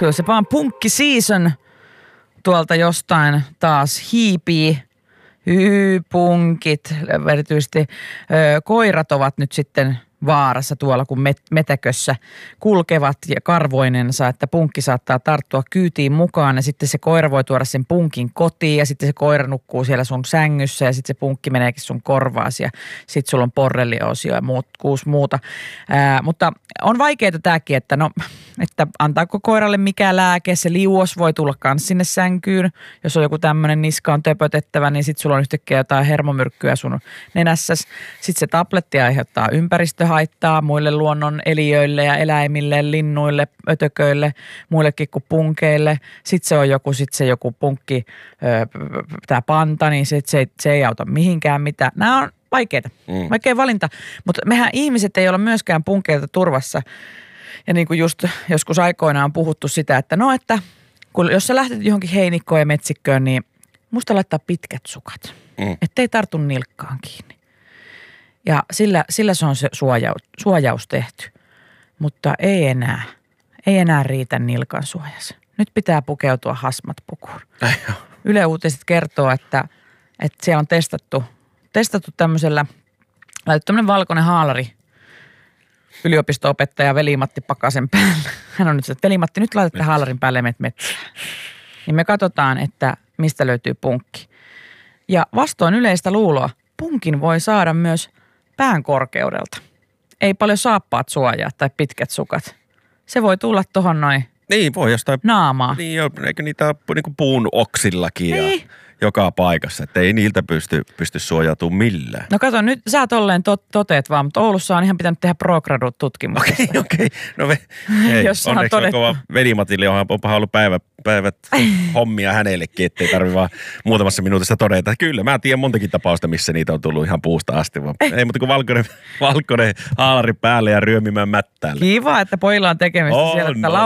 Kyllä se vaan punkki season tuolta jostain taas hiipii. Punkit, erityisesti koirat ovat nyt sitten vaarassa tuolla, kun metäkössä kulkevat ja karvoinensa, että punkki saattaa tarttua kyytiin mukaan ja sitten se koira voi tuoda sen punkin kotiin ja sitten se koira nukkuu siellä sun sängyssä ja sitten se punkki meneekin sun korvaasi ja sitten sulla on borrelioosio ja kuusi muuta. Mutta on vaikeaa tämäkin, että että antaako koiralle mikä lääke, se liuos voi tulla kans sinne sänkyyn, jos on joku tämmöinen niskaan töpötettävä, niin sitten sulla on yhtäkkiä jotain hermomyrkkyä sun nenässäs. Sitten se tabletti aiheuttaa ympäristöhaittaa muille luonnon eliöille ja eläimille, linnuille, ötököille, muillekin kuin punkeille. Sitten se on joku punkki, tämä panta, niin se ei auta mihinkään mitään. Nämä on vaikeita, vaikea valinta, mutta mehän ihmiset ei olla myöskään punkeilta turvassa. Ja niin kuin just joskus aikoinaan on puhuttu sitä, että jos sä lähtet johonkin heinikkoon ja metsikköön, niin musta laittaa pitkät sukat, ettei tartu nilkkaan kiinni. Ja sillä se on se suojaus tehty, mutta ei enää riitä nilkan suojas. Nyt pitää pukeutua hasmat-pukuun. Yle Uutiset kertoo, että siellä on testattu tämmöisellä, laitettu tämmöinen valkoinen haalari yliopisto-opettaja Veli-Matti Pakasen päällä. Hän on nyt se, että Veli-Matti, nyt laitatte haalarin päälle ja menet metsään. Niin me katsotaan, että mistä löytyy punkki. Ja vastoin yleistä luuloa, punkin voi saada myös pään korkeudelta. Ei paljon saappaat suojaa tai pitkät sukat. Se voi tulla tohon noin niin, voi jostain naamaa. Niin, eikö niitä ole niin puun oksillakin niin. Ja joka paikassa, että ei niiltä pysty suojautumaan millään. No kato, nyt sä tolleen toteet vaan, mutta Oulussa on ihan pitänyt tehdä pro-gradu-tutkimus. Okei. No onneksi on kova Veli-Matille, onpahan ollut päivät hommia hänellekin, ettei tarvitse vaan muutamassa minuutissa todeta. Kyllä, mä tiedän montakin tapausta, missä niitä on tullut ihan puusta asti. Vaan. Ei muuta kuin valkoinen haalari päälle ja ryömimään mättäälle. Kiva, että pojilla on tekemistä siellä, että